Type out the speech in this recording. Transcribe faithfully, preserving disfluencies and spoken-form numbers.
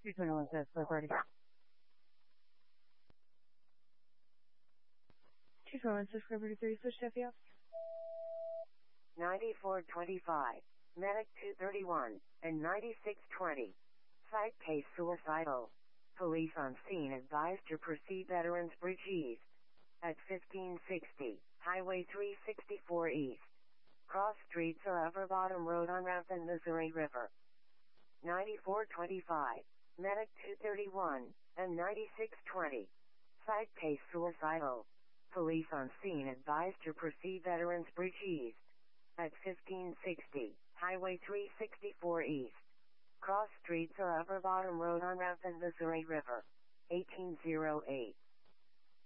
two twenty-one says for party. two twenty-one says for thirty-three, switch to F P S. ninety-four twenty-five, Medic two thirty-one, and ninety-six twenty. Site case suicidal. Police on scene advised to proceed Veterans Bridge East. At fifteen sixty, Highway three sixty-four East. Cross streets or Upper Bottom Road on route and Missouri River. ninety-four twenty-five, Medic two thirty-one, and ninety-six twenty. Site case suicidal. Police on scene advised to proceed Veterans Bridge East. At fifteen sixty, Highway three sixty-four East. Cross streets or Upper Bottom Road on route and Missouri River. eighteen oh eight.